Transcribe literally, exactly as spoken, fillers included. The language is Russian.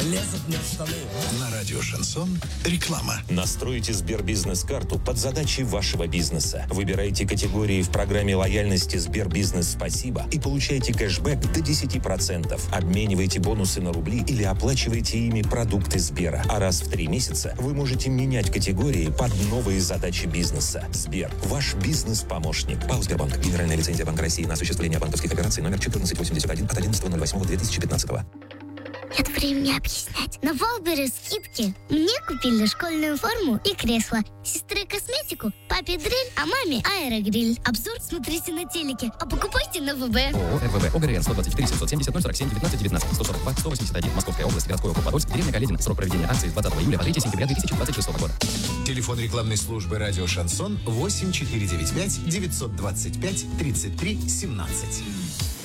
лезут мне в штаны. На радио «Шансон» реклама. Настройте Сбербизнес-карту под задачи вашего бизнеса. Выбирайте категории в программе лояльности Сбербизнес Спасибо и получайте кэшбэк до десять процентов. Обменивайте бонусы на рубли или оплачивайте ими продукты Сбера. А раз в три месяца вы можете менять категории под новые задачи бизнеса. Сбер – ваш бизнес-помощник. ПАО «Сбербанк». Генеральная лицензия Банка России на осуществление банковских операций номер четырнадцать восемьдесят один от одиннадцатого ноль восьмого две тысячи пятнадцатого. Нет времени объяснять. На Валбере скидки. Мне купили школьную форму и кресло. Сестре косметику, папе дрель, а маме аэрогриль. Обзор смотрите на телеке, а покупайте на ВБ. ООО РВВ ОГРН сто двадцать четыре семьсот семьдесят ноль сорок семь девятнадцать девятнадцать сто сорок два сто восемьдесят один Московская область, городской округ Подольск, деревня Каледина. Срок проведения акции с двадцатого июля по третьего сентября две тысячи двадцать шестого года. Телефон рекламной службы радио «Шансон» восемь четыре девять пять девятьсот двадцать пять тридцать три семнадцать.